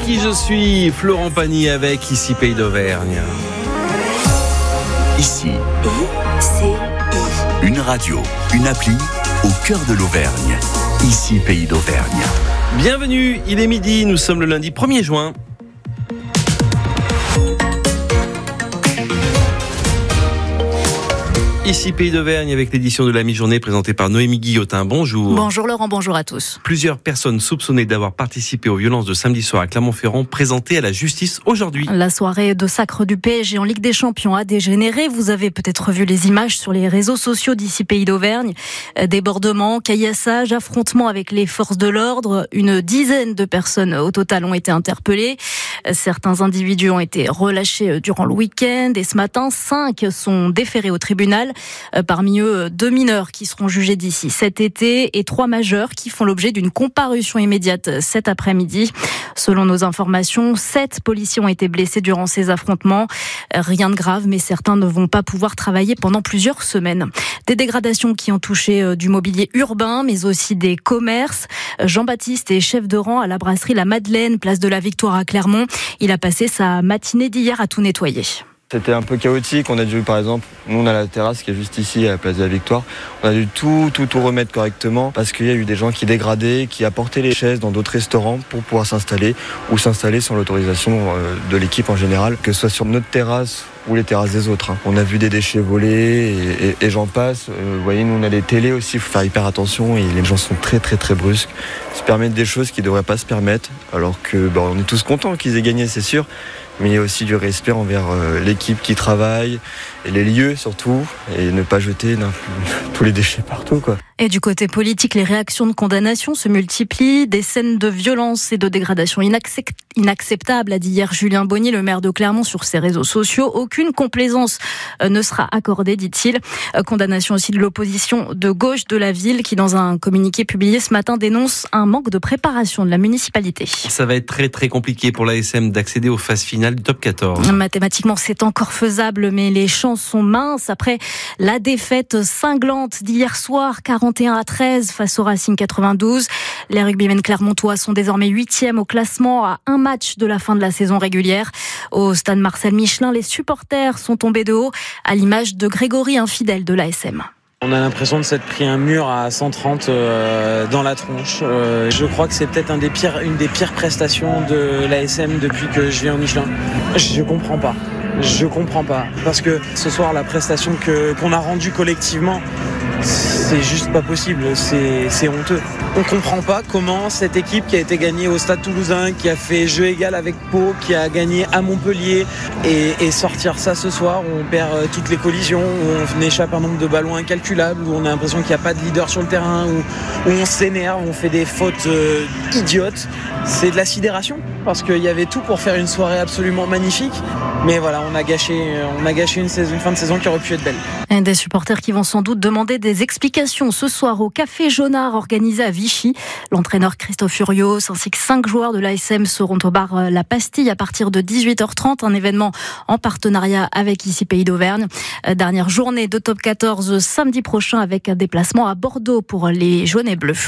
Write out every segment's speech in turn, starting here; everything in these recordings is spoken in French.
qui je suis, Florent Pagny avec Ici Pays d'Auvergne. Ici, une radio, une appli au cœur de l'Auvergne. Ici Pays d'Auvergne. Bienvenue, il est midi, nous sommes le lundi 1er juin. Ici Pays d'Auvergne avec l'édition de la mi-journée présentée par Noémie Guillotin. Bonjour. Bonjour Laurent, bonjour à tous. Plusieurs personnes soupçonnées d'avoir participé aux violences de samedi soir à Clermont-Ferrand présentées à la justice aujourd'hui. La soirée de sacre du PSG en Ligue des Champions a dégénéré. Vous avez peut-être vu les images sur les réseaux sociaux d'Ici Pays d'Auvergne. Débordements, caillassage, affrontements avec les forces de l'ordre. Une dizaine de personnes au total ont été interpellées. Certains individus ont été relâchés durant le week-end et ce matin, 5 sont déférés au tribunal. Parmi eux, 2 mineurs qui seront jugés d'ici cet été et 3 majeurs qui font l'objet d'une comparution immédiate cet après-midi. Selon nos informations, 7 policiers ont été blessés durant ces affrontements. Rien de grave, mais certains ne vont pas pouvoir travailler pendant plusieurs semaines. Des dégradations qui ont touché du mobilier urbain, mais aussi des commerces. Jean-Baptiste est chef de rang à la brasserie La Madeleine, place de la Victoire à Clermont. Il a passé sa matinée d'hier à tout nettoyer. C'était un peu chaotique, on a dû par exemple, nous on a la terrasse qui est juste ici à la place de la Victoire, on a dû tout remettre correctement parce qu'il y a eu des gens qui dégradaient, qui apportaient les chaises dans d'autres restaurants pour pouvoir s'installer ou s'installer sans l'autorisation de l'équipe en général, que ce soit sur notre terrasse ou les terrasses des autres. On a vu des déchets volés et j'en passe. Vous voyez, nous on a des télés aussi, il faut faire hyper attention et les gens sont très brusques. Ils se permettent des choses qu'ils ne devraient pas se permettre alors que on est tous contents qu'ils aient gagné, c'est sûr. Mais il y a aussi du respect envers l'équipe qui travaille et les lieux surtout, et ne pas jeter tous les déchets partout, quoi. Et du côté politique, les réactions de condamnation se multiplient. Des scènes de violence et de dégradation inacceptables, a dit hier Julien Bonnier, le maire de Clermont, sur ses réseaux sociaux. Aucune complaisance ne sera accordée, dit-il. Condamnation aussi de l'opposition de gauche de la ville qui, dans un communiqué publié ce matin, dénonce un manque de préparation de la municipalité. Ça va être très compliqué pour l'ASM d'accéder aux phases finales du top 14. Mathématiquement, c'est encore faisable, mais les chances sont minces. Après la défaite cinglante d'hier soir, 41-13 face au Racing 92. Les rugbymen clermontois sont désormais 8e au classement à un match de la fin de la saison régulière. Au stade Marcel Michelin, les supporters sont tombés de haut, à l'image de Grégory, un fidèle de l'ASM. On a l'impression de s'être pris un mur à 130 dans la tronche. Je crois que c'est peut-être une des pires prestations de l'ASM depuis que je viens au Michelin. Je comprends pas. Parce que ce soir, la prestation qu'on a rendue collectivement, c'est juste pas possible, c'est honteux. On comprend pas comment cette équipe qui a été gagnée au Stade Toulousain, qui a fait jeu égal avec Pau, qui a gagné à Montpellier, et sortir ça ce soir où on perd toutes les collisions, où on échappe un nombre de ballons incalculable, où on a l'impression qu'il n'y a pas de leader sur le terrain, où on s'énerve, on fait des fautes idiotes. C'est de la sidération, parce qu'il y avait tout pour faire une soirée absolument magnifique. Mais voilà, on a gâché une fin de saison qui aurait pu être belle. Et des supporters qui vont sans doute demander des explications ce soir au Café Jaunard organisé à Vichy. L'entraîneur Christophe Furios ainsi que 5 joueurs de l'ASM seront au bar La Pastille à partir de 18h30. Un événement en partenariat avec Ici Pays d'Auvergne. Dernière journée de top 14 samedi prochain avec un déplacement à Bordeaux pour les jaunes et bleus.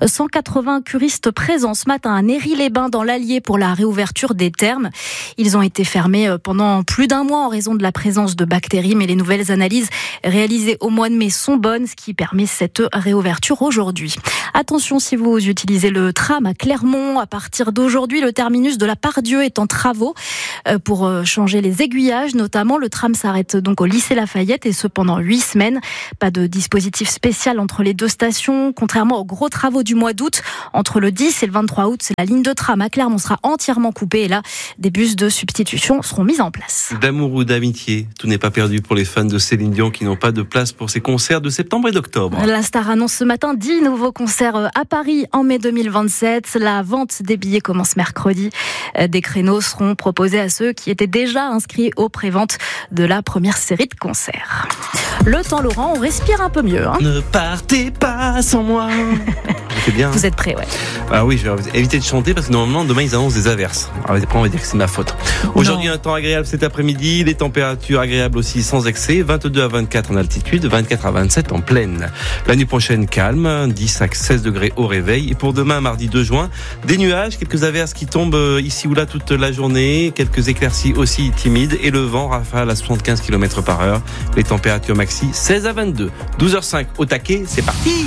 180 curistes présents ce matin à Néry-les-Bains dans l'Allier pour la réouverture des thermes. Ils ont été fermés pendant plus d'un mois en raison de la présence de bactéries, mais les nouvelles analyses réalisées au mois de mai sont bonnes, ce qui permet cette réouverture aujourd'hui. Attention si vous utilisez le tram à Clermont, à partir d'aujourd'hui, le terminus de la Part-Dieu est en travaux pour changer les aiguillages, notamment. Le tram s'arrête donc au lycée Lafayette et ce pendant 8 semaines. Pas de dispositif spécial entre les deux stations, contrairement aux gros travaux du mois d'août. Entre le 10 et le 23 août, la ligne de tram à Clermont sera entièrement coupée et là, des bus de substitution seront mis en place. D'amour ou d'amitié, tout n'est pas perdu pour les fans de Céline Dion qui n'ont pas de place pour ses concerts de septembre et d'octobre. La star annonce ce matin 10 nouveaux concerts à Paris en mai 2027. La vente des billets commence mercredi. Des créneaux seront proposés à ceux qui étaient déjà inscrits aux préventes de la première série de concerts. Le temps, Laurent, on respire un peu mieux. Ne partez pas sans moi. C'est bien. Vous êtes prêts, ouais. Ah oui, je vais éviter de chanter parce que normalement demain ils annoncent des averses. Alors après on va dire que c'est ma faute. Aujourd'hui un temps agréable cet après-midi, les températures agréables aussi sans excès, 22 à 24 en altitude, 24 à 27 en plaine. La nuit prochaine calme, 10 à 16 degrés degrés au réveil. Et pour demain, mardi 2 juin, des nuages, quelques averses qui tombent ici ou là toute la journée, quelques éclaircies aussi timides et le vent rafale à 75 km/h. Les températures maxi 16 à 22. 12h05 au taquet, c'est parti.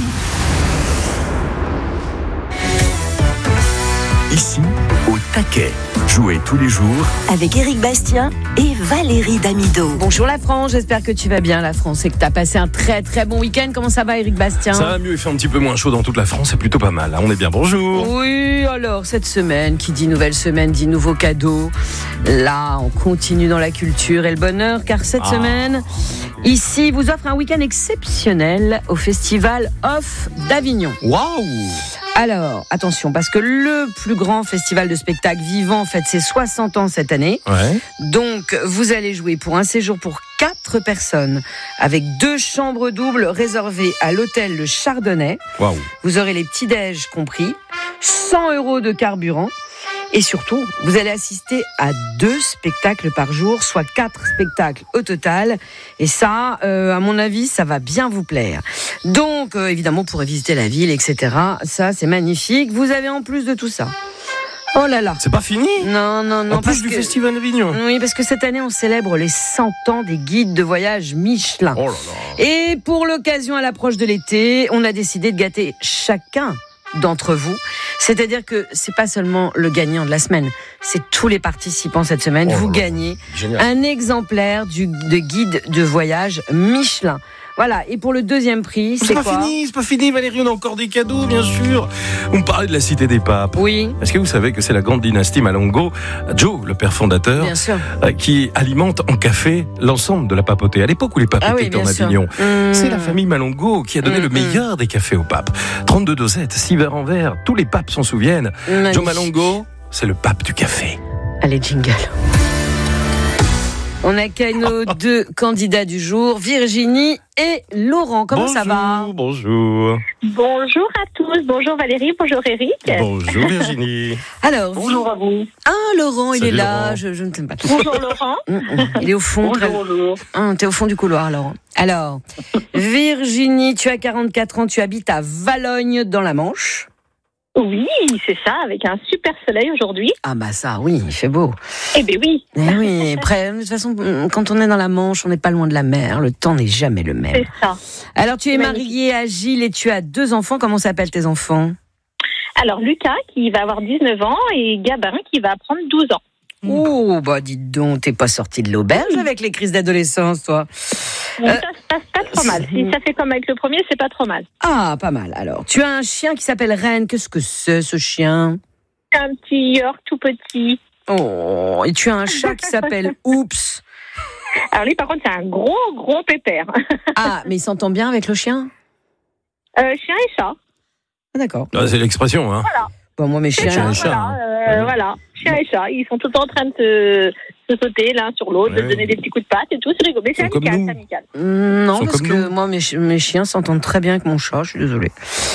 Ici, au taquet. Jouez tous les jours avec Éric Bastien et Valérie Damido. Bonjour la France, j'espère que tu vas bien la France et que tu as passé un très très bon week-end. Comment ça va Éric Bastien ? Ça va mieux, il fait un petit peu moins chaud dans toute la France, c'est plutôt pas mal. On est bien, bonjour. Oui, alors cette semaine, qui dit nouvelle semaine, dit nouveaux cadeaux. Là, on continue dans la culture et le bonheur, car cette semaine, ici, vous offre un week-end exceptionnel au Festival Off d'Avignon. Waouh! Alors, attention, parce que le plus grand festival de spectacle vivant fête ses 60 ans cette année. Ouais. Donc, vous allez jouer pour un séjour pour 4 personnes avec 2 chambres doubles réservées à l'hôtel Le Chardonnay. Waouh! Vous aurez les petits-déj compris, 100 € de carburant. Et surtout, vous allez assister à 2 spectacles par jour, soit 4 spectacles au total. Et ça, à mon avis, ça va bien vous plaire. Donc, évidemment, vous pourrez visiter la ville, etc. Ça, c'est magnifique. Vous avez en plus de tout ça. Oh là là. C'est pas fini? Non. En plus du Festival d'Avignon. Oui, parce que cette année, on célèbre les 100 ans des guides de voyage Michelin. Oh là là. Et pour l'occasion, à l'approche de l'été, on a décidé de gâter chacun d'entre vous. C'est-à-dire que c'est pas seulement le gagnant de la semaine, c'est tous les participants cette semaine. Vous gagnez un exemplaire de guide de voyage Michelin. Voilà, et pour le deuxième prix, c'est quoi ? C'est pas fini, Valérie, on a encore des cadeaux, bien sûr. On me parlait de la Cité des Papes. Oui. Est-ce que vous savez que c'est la grande dynastie Malongo, Joe, le père fondateur, bien sûr, qui alimente en café l'ensemble de la papauté. À l'époque où les papes étaient en Avignon, c'est la famille Malongo qui a donné le meilleur des cafés aux papes. 32 dosettes, 6 verres en verre, tous les papes s'en souviennent. Joe Malongo, c'est le pape du café. Allez, jingle. On accueille nos 2 candidats du jour, Virginie et Laurent. Comment ça va ? Bonjour. Bonjour à tous. Bonjour Valérie, bonjour Eric. Bonjour Virginie. Alors, bonjour à vous. Ah, Laurent, il est là. Laurent. Je ne t'aime pas. Bonjour Laurent. Il est au fond. Bonjour. T'es au fond du couloir, Laurent. Alors, Virginie, tu as 44 ans, tu habites à Valognes dans la Manche. Oui, c'est ça, avec un super soleil aujourd'hui. Ah bah ça, oui, il fait beau. Eh ben oui. Eh oui, après, de toute façon, quand on est dans la Manche, on n'est pas loin de la mer, le temps n'est jamais le même. C'est ça. Alors, tu es mariée à Gilles et tu as 2 enfants, comment s'appellent tes enfants ? Alors, Lucas, qui va avoir 19 ans, et Gabin, qui va prendre 12 ans. Oh, bah dites donc, t'es pas sortie de l'auberge avec les crises d'adolescence, toi. Ça se passe pas trop mal. Si ça fait comme avec le premier, c'est pas trop mal. Ah, pas mal. Alors, tu as un chien qui s'appelle Reine. Qu'est-ce que c'est, ce chien ? Un petit York tout petit. Oh, et tu as un chat qui s'appelle Oups. Alors lui, par contre, c'est un gros pépère. Ah, mais il s'entend bien avec le chien ? Chien et chat. Ah, d'accord. Ah, c'est l'expression, hein. Voilà. Bon, moi, mes chiens et chats. Voilà, chien et chat. Ils sont tout le temps en train de se sauter l'un sur l'autre, de se donner des petits coups de patte et tout. C'est rigolo. Mais c'est amical. Non, parce que moi, mes chiens s'entendent très bien avec mon chat. Je suis désolée.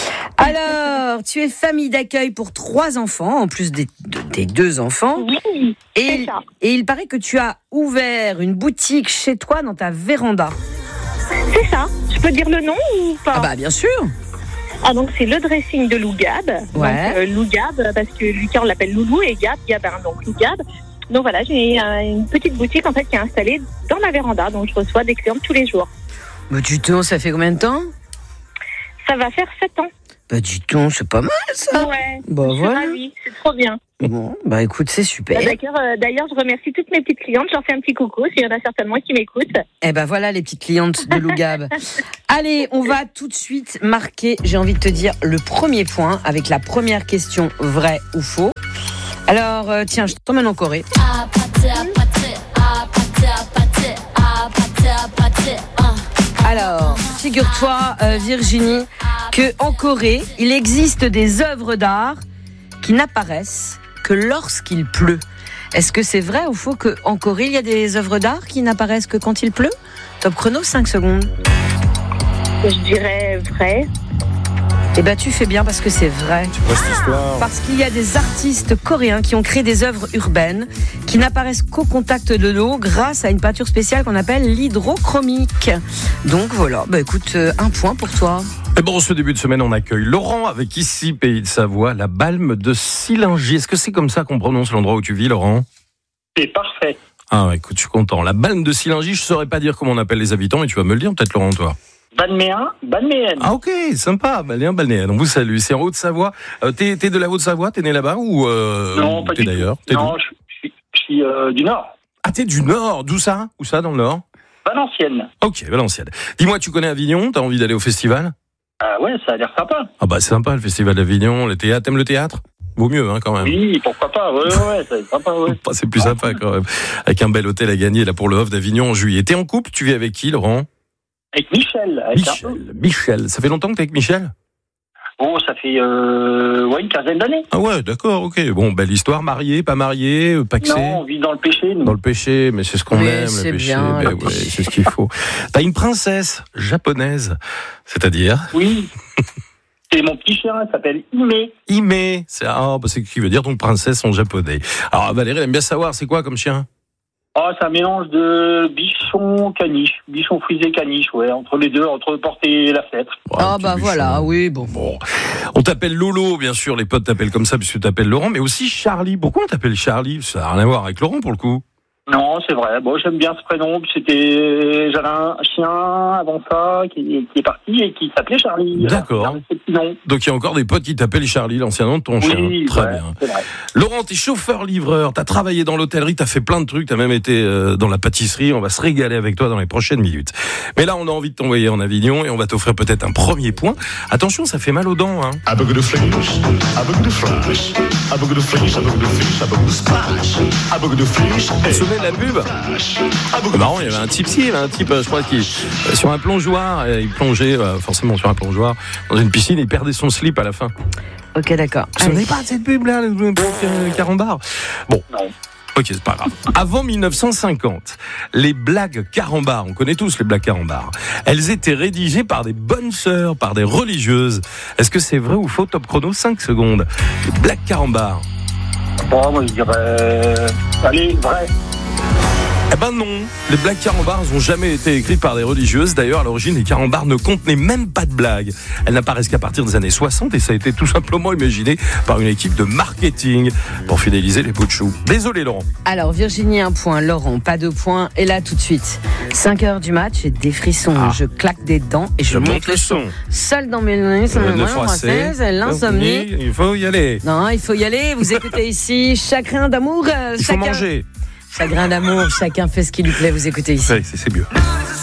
Alors, tu es famille d'accueil pour 3 enfants, en plus des 2 enfants. Oui, c'est ça. Et il paraît que tu as ouvert une boutique chez toi dans ta véranda. C'est ça. Je peux dire le nom ou pas ? Ah bah, bien sûr. Ah, donc c'est le dressing de Lou Gab. Ouais. Donc Lou Gab, parce que Lucas on l'appelle Loulou et Gabin, donc Lou Gab. Donc voilà, j'ai une petite boutique en fait qui est installée dans ma véranda, donc je reçois des clients tous les jours. Bah dis donc, ça fait combien de temps ? Ça va faire 7 ans. Bah dis donc, c'est pas mal ça. Ouais, bah, je suis ravie, c'est trop bien. Bon, bah écoute, c'est super. D'ailleurs, je remercie toutes mes petites clientes, je leur fais un petit coucou, s'il y en a certainement qui m'écoutent. Eh ben voilà les petites clientes de Lou Gab. Allez, on va tout de suite marquer, j'ai envie de te dire, le premier point avec la première question, vrai ou faux. Alors, tiens, je t'emmène en Corée. Alors, figure-toi, Virginie, qu'en Corée, il existe des œuvres d'art qui n'apparaissent que lorsqu'il pleut. Est-ce que c'est vrai ou faux qu'en Corée, il y a des œuvres d'art qui n'apparaissent que quand il pleut ? Top chrono, 5 secondes. Je dirais vrai. Eh ben, tu fais bien parce que c'est vrai. C'est quoi cette histoire ? Parce qu'il y a des artistes coréens qui ont créé des œuvres urbaines qui n'apparaissent qu'au contact de l'eau grâce à une peinture spéciale qu'on appelle l'hydrochromique. Donc voilà, bah écoute, 1 point pour toi. Et bon, ce début de semaine, on accueille Laurent avec ici, Pays de Savoie, la Balme de Sillingy. Est-ce que c'est comme ça qu'on prononce l'endroit où tu vis, Laurent ? C'est parfait. Ah, écoute, je suis content. La Balme de Sillingy, je saurais pas dire comment on appelle les habitants, mais tu vas me le dire peut-être, Laurent, toi. Balméen, balnéenne. Ah, ok, sympa, balnéen. On vous salue. C'est en Haute-Savoie. T'es de la Haute-Savoie ? T'es né là-bas ou non, pas t'es du d'ailleurs ? tout. Non, je suis du Nord. Ah, t'es du Nord. D'où ça ? Où ça, dans le Nord ? Valenciennes. Ok, Valenciennes. Dis-moi, tu connais Avignon ? T'as envie d'aller au festival ? Ah ouais, ça a l'air sympa. Ah bah c'est sympa le festival d'Avignon, le théâtre. T'aimes le théâtre ? Vaut mieux quand même. Oui, pourquoi pas. Ouais, ça va être sympa. Ouais. C'est plus sympa quand même. Avec un bel hôtel à gagner là pour le Off d'Avignon en juillet. T'es en couple ? Tu vis avec qui, Laurent ? Avec Michel. Michel. Ça fait longtemps que t'es avec Michel ? Oh, ça fait une quinzaine d'années. Ah ouais, d'accord, ok. Bon, belle histoire. Marié, pas marié, paxé ? Non, on vit dans le péché, nous. Dans le péché, mais c'est ce qu'on aime, le péché. Bien, ben ouais, c'est ce qu'il faut. T'as une princesse japonaise, c'est-à-dire ? Oui. C'est mon petit chien, il s'appelle Ime. Ime, c'est ce qui veut dire donc princesse en japonais. Alors Valérie, elle aime bien savoir, c'est quoi comme chien ? Oh, c'est un mélange de bichon frisé caniche, ouais, entre les deux, entre le porc et la fête. Voilà, oui, bon. On t'appelle Lolo, bien sûr, les potes t'appellent comme ça puisque tu t'appelles Laurent, mais aussi Charlie. Pourquoi on t'appelle Charlie ? Ça n'a rien à voir avec Laurent pour le coup. Non, c'est vrai. Bon, j'aime bien ce prénom. J'avais un chien avant ça qui est parti et qui s'appelait Charlie. D'accord. Donc il y a encore des potes qui t'appellent Charlie, l'ancien nom de ton chien. Très bien. C'est vrai. Laurent, t'es chauffeur-livreur, t'as travaillé dans l'hôtellerie, t'as fait plein de trucs, t'as même été dans la pâtisserie. On va se régaler avec toi dans les prochaines minutes. Mais là, on a envie de t'envoyer en Avignon et on va t'offrir peut-être un premier point. Attention, ça fait mal aux dents, hein. La pub. C'est marrant, il y avait un type, je crois, qui sur un plongeoir, il plongeait forcément sur un plongeoir dans une piscine, il perdait son slip à la fin. Ok, d'accord. Vous savez pas de cette pub là, le carambar. Bon. Non. Ok, c'est pas grave. Avant 1950, les blagues carambars, on connaît tous les blagues carambars, elles étaient rédigées par des bonnes sœurs, par des religieuses. Est-ce que c'est vrai ou faux ? Top chrono, 5 secondes. Les blagues carambars. Bon, moi je dirais... Allez, vrai. Eh ben non, les blagues carambars n'ont jamais été écrites par des religieuses. D'ailleurs, à l'origine, les carambars ne contenaient même pas de blagues. Elles n'apparaissent qu'à partir des années 60 et ça a été tout simplement imaginé par une équipe de marketing pour fidéliser les pots de chou. Désolé, Laurent. Alors, Virginie, 1 point. Laurent, pas 2 points. Et là, tout de suite, 5h du match, j'ai des frissons. Je claque des dents et je monte le son. Seul dans mes nuits, française, l'insomnie. Il faut y aller. Non, il faut y aller. Vous écoutez ici Chagrin d'amour. Il faut manger. Chagrin d'amour, chacun fait ce qui lui plaît. Vous écoutez ici. Oui, c'est mieux.